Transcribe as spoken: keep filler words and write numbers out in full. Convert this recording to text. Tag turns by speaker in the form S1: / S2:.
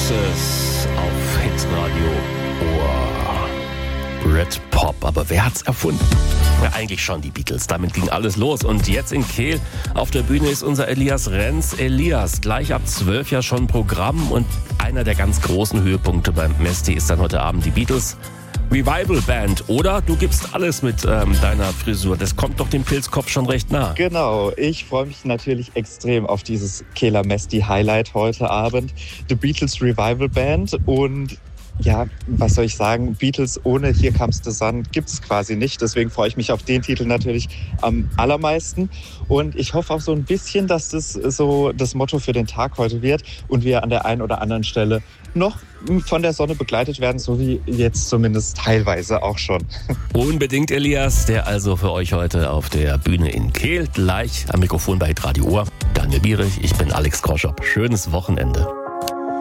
S1: Voices auf Hitradio Ohr. Britpop, aber wer hat's erfunden? Ja, eigentlich schon die Beatles. Damit ging alles los. Und jetzt in Kehl auf der Bühne ist unser Elias Renz. Elias, gleich ab zwölf ja schon Programm und einer der ganz großen Höhepunkte beim Mesti ist dann heute Abend die Beatles Revival Band. Oder du gibst alles mit ähm, deiner Frisur. Das kommt doch dem Pilzkopf schon recht nah.
S2: Genau, ich freue mich natürlich extrem auf dieses Kehler Mesti Highlight heute Abend. The Beatles Revival Band und ja, was soll ich sagen, Beatles ohne Here Comes the Sun gibt's quasi nicht. Deswegen freue ich mich auf den Titel natürlich am allermeisten. Und ich hoffe auch so ein bisschen, dass das so das Motto für den Tag heute wird und wir an der einen oder anderen Stelle noch von der Sonne begleitet werden, so wie jetzt zumindest teilweise auch schon.
S1: Unbedingt, Elias, der also für euch heute auf der Bühne in Kehl. Gleich am Mikrofon bei Hitradio Ohr. Daniel Bierich, ich bin Alex Korschop. Schönes Wochenende.